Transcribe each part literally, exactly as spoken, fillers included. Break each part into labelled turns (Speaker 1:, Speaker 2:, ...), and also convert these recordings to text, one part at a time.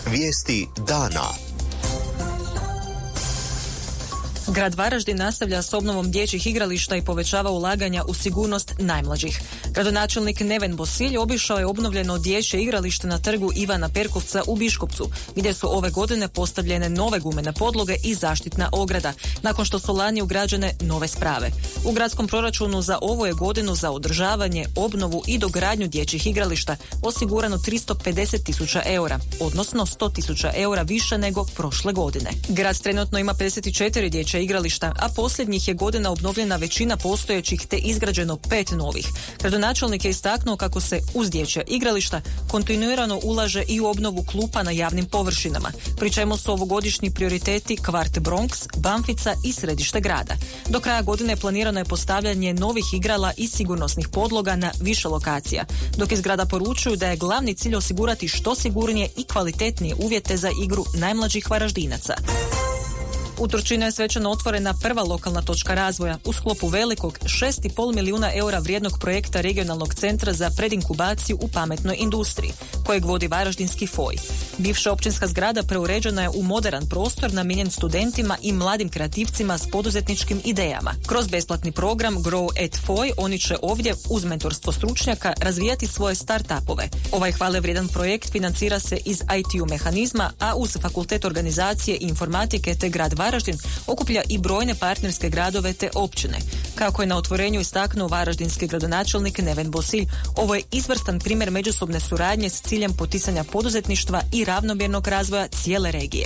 Speaker 1: Vijesti dana.
Speaker 2: Grad Varaždin nastavlja s obnovom dječjih igrališta i povećava ulaganja u sigurnost najmlađih. Gradonačelnik Neven Bosilj obišao je obnovljeno dječje igralište na trgu Ivana Perkovca u Biškopcu, gdje su ove godine postavljene nove gumene podloge i zaštitna ograda, nakon što su lani ugrađene nove sprave. U gradskom proračunu za ovu je godinu za održavanje, obnovu i dogradnju dječjih igrališta osigurano tristo pedeset tisuća eura, odnosno sto tisuća eura više nego prošle godine. Grad trenutno ima pedeset četiri dječja igrališta, a posljednjih je godina obnovljena većina postojećih te izgrađeno pet novih. Gradonačelnik je istaknuo kako se uz dječja igrališta kontinuirano ulaže i u obnovu klupa na javnim površinama, pri čemu su ovogodišnji prioriteti kvart Bronx, Banfica i središte grada. Do kraja godine planirano je postavljanje novih igrala i sigurnosnih podloga na više lokacija, dok iz grada poručuju da je glavni cilj osigurati što sigurnije i kvalitetnije uvjete za igru najmlađih Varaždinaca. U Turčinu je svečano otvorena prva lokalna točka razvoja u sklopu velikog šest i pol milijuna eura vrijednog projekta regionalnog centra za predinkubaciju u pametnoj industriji, kojeg vodi varaždinski F O I. Bivša općinska zgrada preuređena je u moderan prostor namijenjen studentima i mladim kreativcima s poduzetničkim idejama. Kroz besplatni program Grow at F O I oni će ovdje uz mentorstvo stručnjaka razvijati svoje start-upove. Ovaj hvale vrijedan projekt financira se iz I T U mehanizma, a uz Fakultet organizacije i informatike te grad Varaždin okuplja i brojne partnerske gradove te općine. Kako je na otvorenju istaknuo varaždinski gradonačelnik Neven Bosilj, ovo je izvrstan primjer međusobne suradnje s ciljem poticanja poduzetništva i ravnomjernog razvoja cijele regije.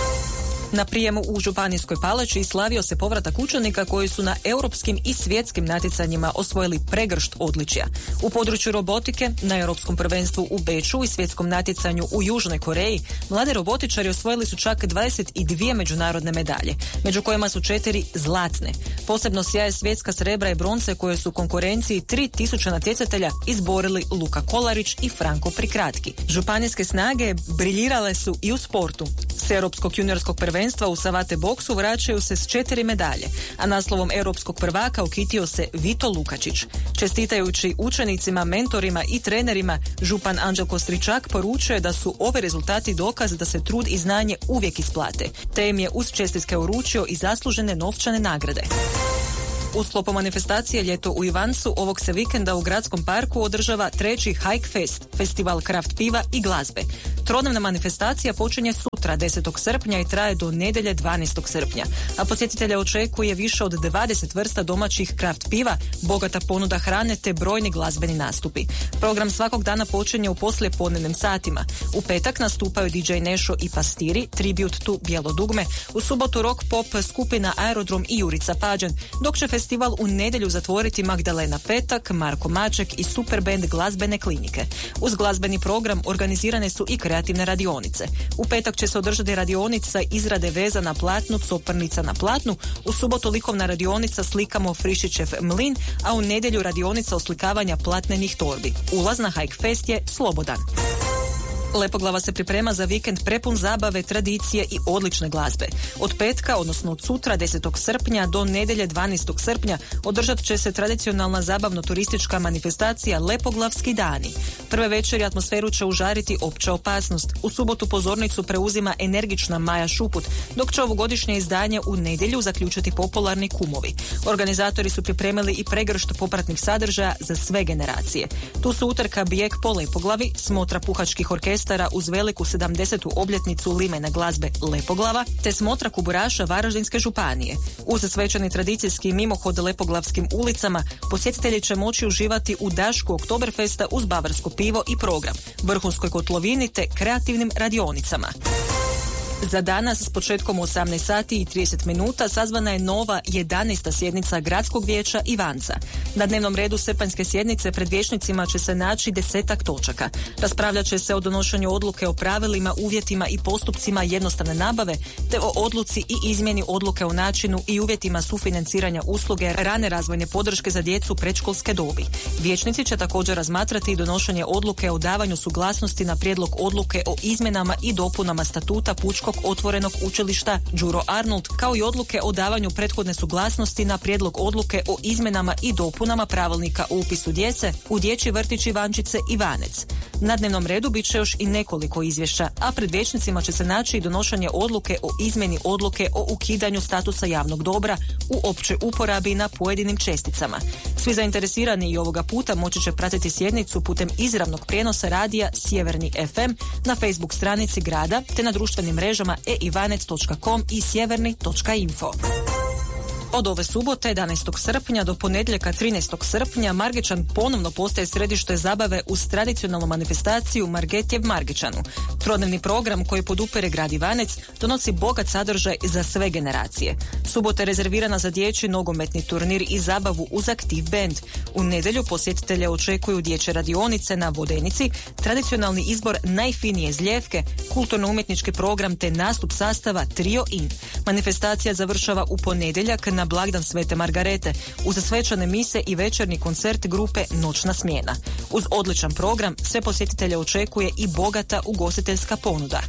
Speaker 2: Na prijemu u Županijskoj palači slavio se povratak učenika koji su na europskim i svjetskim natjecanjima osvojili pregršt odličja. U području robotike, na europskom prvenstvu u Beču i svjetskom natjecanju u Južnoj Koreji, mladi robotičari osvojili su čak dvadeset dvije međunarodne medalje, među kojima su četiri zlatne. Posebno sjaje svjetska srebra i bronce koje su u konkurenciji tri tisuće natjecatelja izborili Luka Kolarić i Franko Prikratki. Županijske snage briljirale su i u sportu. S europskog juniorskog prvenstva u savate boksu vraćaju se s četiri medalje, a naslovom europskog prvaka okitio se Vito Lukačić. Čestitajući učenicima, mentorima i trenerima, župan Anđelko Stričak poručuje da su ove rezultati dokaz da se trud i znanje uvijek isplate, te im je uz čestitke uručio i zaslužene novčane nagrade. U sklopu manifestacije Ljeto u Ivancu ovog se vikenda u gradskom parku održava treći Hike Fest, festival kraft piva i glazbe. Trodnevna manifestacija počinje sutra desetog srpnja i traje do nedjelje dvanaestog srpnja, a posjetitelja očekuje više od dvadeset vrsta domaćih kraft piva, bogata ponuda hrane te brojni glazbeni nastupi. Program svakog dana počinje u poslijepodnevnim satima. U petak nastupaju D J Nešo i Pastiri, Tribute to Bijelo dugme, u subotu rock pop skupina Aerodrom i Jurica Pađan, dok će festival u nedjelju zatvoriti Magdalena Petak, Marko Maček i superband Glazbene klinike. Uz glazbeni program organizirane su i kreativne radionice. U petak će se održati radionica izrade veza na platnu, coprnica na platnu, u subotu likovna radionica Slikamo Frišićev mlin, a u nedjelju radionica oslikavanja platnenih torbi. Ulaz na Hike Fest je slobodan. Lepoglava se priprema za vikend prepun zabave, tradicije i odlične glazbe. Od petka, odnosno od sutra desetog srpnja do nedjelje dvanaestog srpnja održat će se tradicionalna zabavno-turistička manifestacija Lepoglavski dani. Prve večeri atmosferu će užariti Opća opasnost. U subotu pozornicu preuzima energična Maja Šuput, dok će ovogodišnje izdanje u nedjelju zaključiti popularni Kumovi. Organizatori su pripremili i pregršt popratnih sadržaja za sve generacije. Tu su utrka Bijeg po Lepoglavi, smotra puhačkih orkestara uz veliku sedamdesetu obljetnicu limene glazbe Lepoglava, te smotra kuburaša Varaždinske županije. Uz svečani tradicijski mimohod lepoglavskim ulicama, posjetitelji će moći uživati u dašku Oktoberfesta uz bavarsko pivo i program, vrhunskoj kotlovini te kreativnim radionicama. Za danas s početkom u osamnaest sati i trideset minuta sazvana je nova jedanaesta sjednica Gradskog vijeća Ivanca. Na dnevnom redu srpanjske sjednice pred vijećnicima će se naći desetak točaka. Raspravljat će se o donošenju odluke o pravilima, uvjetima i postupcima jednostavne nabave, te o odluci i izmjeni odluke o načinu i uvjetima sufinanciranja usluge rane razvojne podrške za djecu predškolske dobi. Vijećnici će također razmatrati i donošenje odluke o davanju suglasnosti na prijedlog odluke o izmjenama i dopunama statuta Pučkog otvorenog učilišta Đuro Arnold, kao i odluke o davanju prethodne suglasnosti na prijedlog odluke o izmjenama i dopunama pravilnika o upisu djece u dječji vrtić Ivančice Ivanec. Na dnevnom redu bit će još i nekoliko izvješća, a pred vijećnicima će se naći i donošenje odluke o izmjeni odluke o ukidanju statusa javnog dobra u općoj uporabi na pojedinim česticama. Svi zainteresirani i ovoga puta moći će pratiti sjednicu putem izravnog prijenosa radija Sjeverni ef em na Facebook stranici grada te na društvenim mrežama e ivanec točka com i sjeverni točka info. Od ove subote, jedanaestog srpnja, do ponedjeljka, trinaestog srpnja, Margećan ponovno postaje središte zabave uz tradicionalnu manifestaciju Margetjev Margećanu. Trodnevni program koji podupire grad Ivanec donosi bogat sadržaj za sve generacije. Subota je rezervirana za dječji nogometni turnir i zabavu uz aktiv band. U nedjelju posjetitelje očekuju dječje radionice na Vodenici, tradicionalni izbor najfinije zljevke, kulturno-umjetnički program te nastup sastava Trio In. Manifestacija završava u ponedjeljak na blagdan Svete Margarete uz svečane mise i večernji koncert grupe Noćna smjena. Uz odličan program sve posjetitelje očekuje i bogata ugostiteljska ponuda.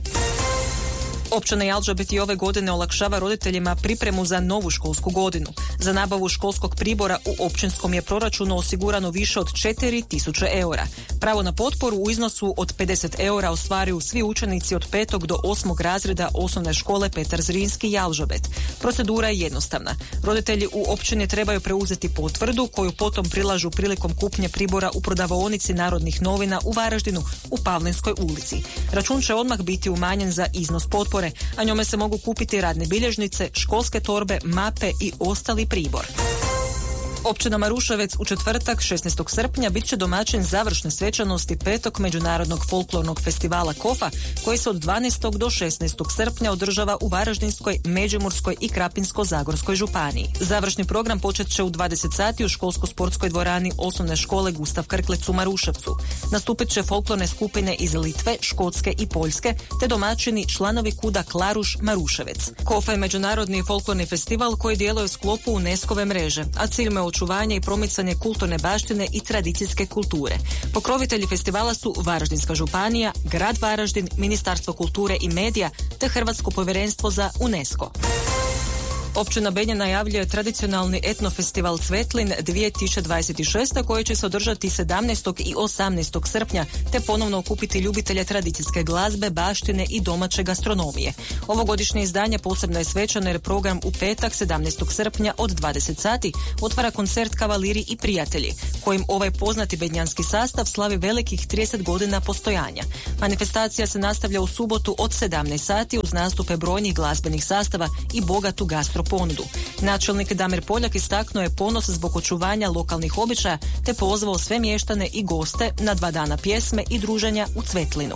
Speaker 2: Općina Jalžabet i ove godine olakšava roditeljima pripremu za novu školsku godinu. Za nabavu školskog pribora u općinskom je proračunu osigurano više od četiri tisuće eura. Pravo na potporu u iznosu od pedeset eura ostvaruju svi učenici od petog do osmog razreda osnovne škole Petar Zrinski Jalžabet. Procedura je jednostavna. Roditelji u općini trebaju preuzeti potvrdu koju potom prilažu prilikom kupnje pribora u prodavaonici Narodnih novina u Varaždinu u Pavlinskoj ulici. Račun će odmah biti umanjen za iznos potpore, a njome se mogu kupiti radne bilježnice, školske torbe, mape i ostali pribor. Općina Maruševec u četvrtak, šesnaestog srpnja, bit će domaćin završne svečanosti petog međunarodnog folklornog festivala Kofa, koji se od dvanaestog do šesnaestog srpnja održava u Varaždinskoj, Međimurskoj i Krapinsko-zagorskoj županiji. Završni program počet će u dvadeset sati u školsko-sportskoj dvorani osnovne škole Gustav Krklec u Maruševcu. Nastupit će folklorne skupine iz Litve, Škotske i Poljske, te domaćini članovi kuda Klaruš Maruševec. Kofa je međunarodni folklorni festival koji djeluje u sklopu UNESCO-ve mreže, a cilj mu očuvanje i promicanje kulturne baštine i tradicijske kulture. Pokrovitelji festivala su Varaždinska županija, grad Varaždin, Ministarstvo kulture i medija te Hrvatsko povjerenstvo za UNESCO. Općina Benje najavljuje tradicionalni etnofestival Cvetlin dvije tisuće dvadeset šest koji će se održati sedamnaestog i osamnaestog srpnja te ponovno okupiti ljubitelje tradicijske glazbe, baštine i domaće gastronomije. Ovogodišnje izdanje posebno je svečano jer program u petak sedamnaestog srpnja od dvadeset sati otvara koncert Kavaliri i prijatelji, kojim ovaj poznati bednjanski sastav slavi velikih trideset godina postojanja. Manifestacija se nastavlja u subotu od sedamnaest sati uz nastupe brojnih glazbenih sastava i bogatu gastro ponudu. Načelnik Damir Poljak istaknuo je ponos zbog očuvanja lokalnih običaja te pozvao sve mještane i goste na dva dana pjesme i druženja u Cvetlinu.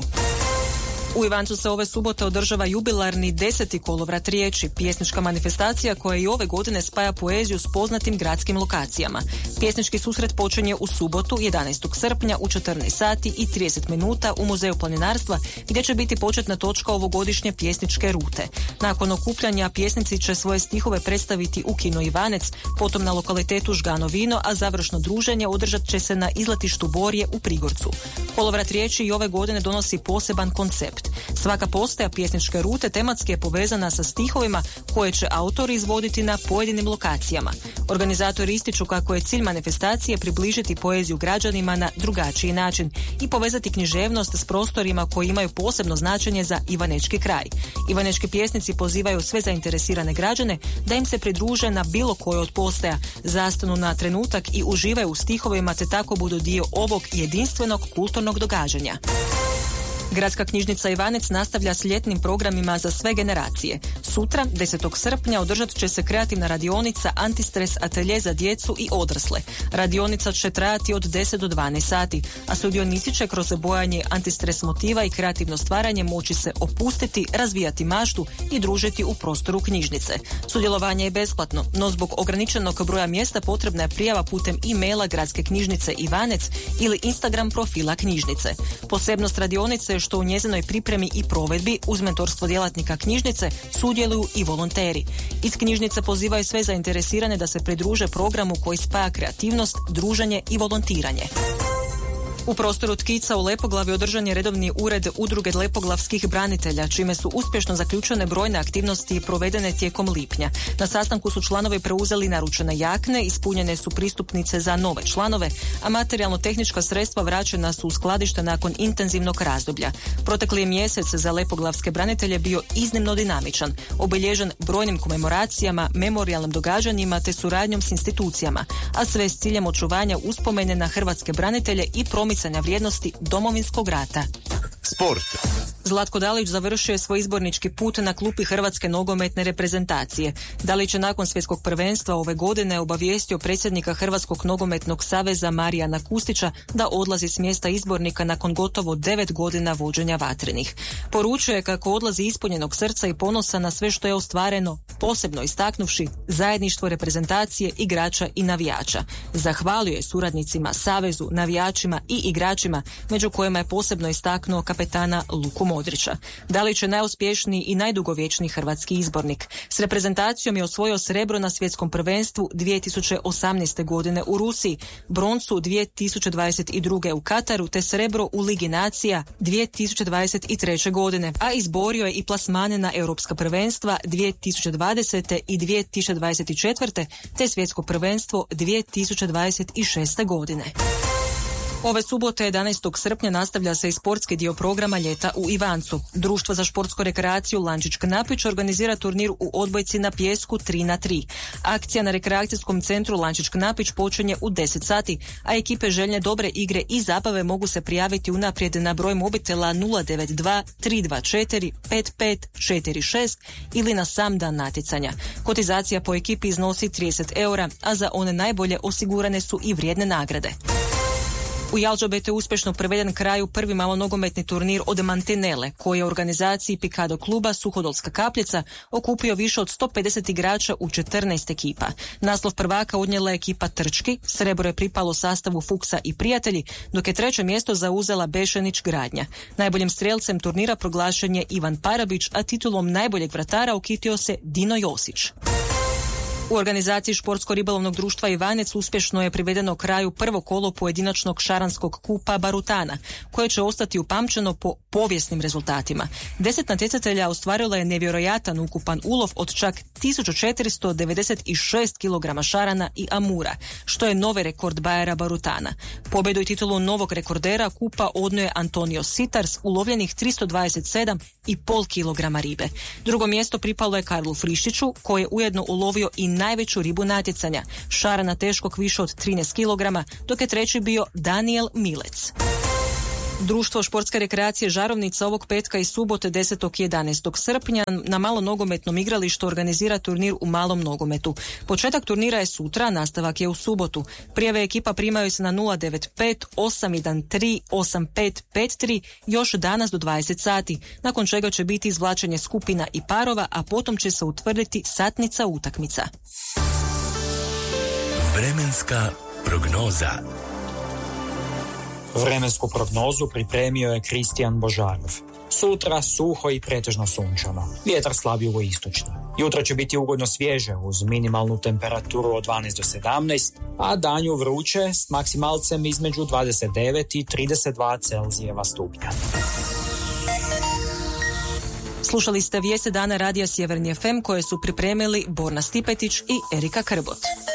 Speaker 2: U Ivancu se ove subote održava jubilarni deseti kolovrat riječi, pjesnička manifestacija koja i ove godine spaja poeziju s poznatim gradskim lokacijama. Pjesnički susret počinje u subotu, jedanaestog srpnja u četrnaest sati i trideset minuta u Muzeju planinarstva, gdje će biti početna točka ovogodišnje pjesničke rute. Nakon okupljanja pjesnici će svoje stihove predstaviti u Kino Ivanec, potom na lokalitetu Žgano Vino, a završno druženje održat će se na izletištu Borje u Prigorcu. Kolovrat riječi i ove godine donosi poseban koncept. Svaka postaja pjesničke rute tematski je povezana sa stihovima koje će autori izvoditi na pojedinim lokacijama. Organizatori ističu kako je cilj manifestacije približiti poeziju građanima na drugačiji način i povezati književnost s prostorima koji imaju posebno značenje za ivanečki kraj. Ivanečki pjesnici pozivaju sve zainteresirane građane da im se pridruže na bilo kojoj od postaja, zastanu na trenutak i uživaju u stihovima te tako budu dio ovog jedinstvenog kulturnog događanja. Gradska knjižnica Ivanec nastavlja s ljetnim programima za sve generacije. Sutra, desetog srpnja, održat će se kreativna radionica Antistres atelje za djecu i odrasle. Radionica će trajati od deset do dvanaest sati, a sudionici će kroz bojanje antistres motiva i kreativno stvaranje moći se opustiti, razvijati maštu i družiti u prostoru knjižnice. Sudjelovanje je besplatno, no zbog ograničenog broja mjesta potrebna je prijava putem e-maila Gradske knjižnice Ivanec ili Instagram profila knjižnice. Posebnost radionice je što u njezinoj pripremi i provedbi uz mentorstvo djelatnika knjižnice sudjeluju i volonteri. Iz knjižnice pozivaju sve zainteresirane da se pridruže programu koji spaja kreativnost, druženje i volontiranje. U prostoru Tkica u Lepoglavi održan je redovni ured udruge lepoglavskih branitelja, čime su uspješno zaključene brojne aktivnosti provedene tijekom lipnja. Na sastanku su članovi preuzeli naručene jakne, ispunjene su pristupnice za nove članove, a materijalno-tehnička sredstva vraćena su u skladište nakon intenzivnog razdoblja. Protekli je mjesec za lepoglavske branitelje bio iznimno dinamičan, obilježen brojnim komemoracijama, memorijalnim događanjima te suradnjom s institucijama, a sve s ciljem očuvanja uspomene na hrvatske branitelje i promicanja vrijednosti Domovinskog rata.
Speaker 1: Sport.
Speaker 2: Zlatko Dalić završio je svoj izbornički put na klupi hrvatske nogometne reprezentacije. Dalić je nakon svjetskog prvenstva ove godine obavijestio predsjednika Hrvatskog nogometnog saveza Marijana Kustića da odlazi s mjesta izbornika nakon gotovo devet godina vođenja vatrenih. Poručio je kako odlazi ispunjenog srca i ponosa na sve što je ostvareno, posebno istaknuvši zajedništvo reprezentacije, igrača i navijača. Zahvalio je suradnicima, savezu, navijačima i igračima, među kojima je posebno istaknuo kapetana Luku Modrića. Dalić je najuspješniji i najdugovječniji hrvatski izbornik. S reprezentacijom je osvojio srebro na svjetskom prvenstvu dvije tisuće osamnaeste. godine u Rusiji, broncu dvije tisuće dvadeset druge. u Kataru te srebro u Ligi nacija dvije tisuće dvadeset treće. godine, a izborio je i plasmane na europska prvenstva dvije tisuće dvadesete. i dvije tisuće dvadeset četvrte. te svjetsko prvenstvo dvije tisuće dvadeset šeste. godine. Ove subote jedanaestog srpnja nastavlja se i sportski dio programa Ljeta u Ivancu. Društvo za športsku rekreaciju Lančić Knapić organizira turnir u odbojci na pijesku tri na tri. Akcija na rekreacijskom centru Lančić Knapić počinje u deset sati, a ekipe željne dobre igre i zabave mogu se prijaviti unaprijed na broj mobitela nula devet dva tri dva četiri pet pet četiri šest ili na sam dan natjecanja. Kotizacija po ekipi iznosi trideset eura, a za one najbolje osigurane su i vrijedne nagrade. U Jalžabetu je uspješno priveden kraju prvi malonogometni turnir od Mantinele, koji je u organizaciji Pikado kluba Suhodolska Kapljica okupio više od sto pedeset igrača u četrnaest ekipa. Naslov prvaka odnijela je ekipa Trčki, srebro je pripalo sastavu Fuksa i prijatelji, dok je treće mjesto zauzela Bešenić Gradnja. Najboljim strelcem turnira proglašen je Ivan Parabić, a titulom najboljeg vratara okitio se Dino Josić. U organizaciji Športsko-ribolovnog društva Ivanec uspješno je privedeno kraju prvo kolo pojedinačnog šaranskog kupa Barutana, koje će ostati upamćeno po povijesnim rezultatima. Deset natjecatelja ostvarilo je nevjerojatan ukupan ulov od čak tisuću četiristo devedeset šest kilograma šarana i amura, što je novi rekord Bajera Barutana. Pobjedu i titulu novog rekordera kupa odnio je Antonio Sitars, ulovljenih tristo dvadeset sedam i pol kilograma ribe. Drugo mjesto pripalo je Karlu Friščiću, koji je ujedno ulovio i najveću ribu natjecanja, šarana teškog više od trinaest kilograma, dok je treći bio Daniel Milec. Društvo športske rekreacije Žarovnica ovog petka i subote desetog i jedanaestog srpnja na malom nogometnom igralištu organizira turnir u malom nogometu. Početak turnira je sutra, nastavak je u subotu. Prijave ekipa primaju se na nula devet pet osam jedan tri osam pet pet tri još danas do dvadeset sati, nakon čega će biti izvlačenje skupina i parova, a potom će se utvrditi satnica utakmica.
Speaker 1: Vremenska prognoza.
Speaker 3: Vremensku prognozu pripremio je Kristijan Božarov. Sutra suho i pretežno sunčano. Vjetar slab jugoistočni. Jutro će biti ugodno svježe uz minimalnu temperaturu od dvanaest do sedamnaest, a danju vruće s maksimalcem između dvadeset devet i trideset dva Celzijeva stupnja.
Speaker 2: Slušali ste vijesti dana radija Sjeverni ef em koje su pripremili Borna Stipetić i Erika Krbot.